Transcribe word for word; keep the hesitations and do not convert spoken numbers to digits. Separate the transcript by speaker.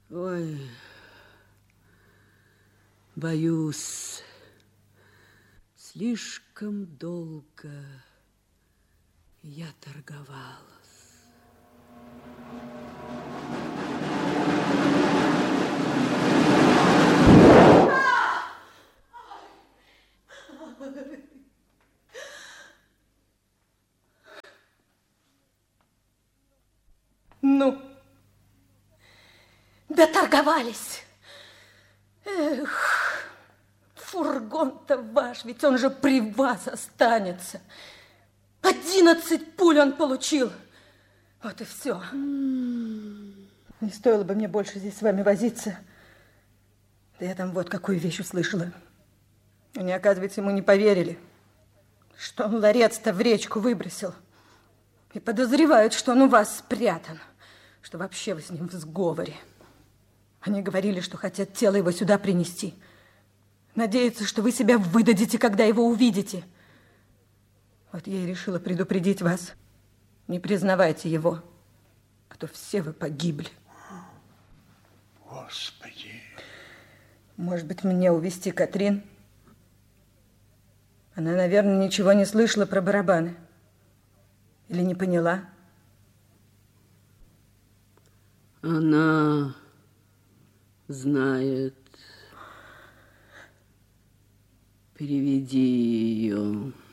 Speaker 1: Ой, боюсь, слишком долго я торговалась.
Speaker 2: Ну, доторговались. Эх, фургон-то ваш, ведь он же при вас останется. Одиннадцать пуль он получил. Вот и все. Не стоило бы мне больше здесь с вами возиться. Да я там вот какую вещь услышала. Они, оказывается, ему не поверили, что он ларец-то в речку выбросил. И подозревают, что он у вас спрятан, что вообще вы с ним в сговоре. Они говорили, что хотят тело его сюда принести. Надеются, что вы себя выдадите, когда его увидите. Вот я и решила предупредить вас. Не признавайте его, а то все вы погибли.
Speaker 3: Господи.
Speaker 2: Может быть, мне увезти Катрин? Она, наверное, ничего не слышала про барабаны. Или не поняла?
Speaker 1: Она знает. Переведи ее.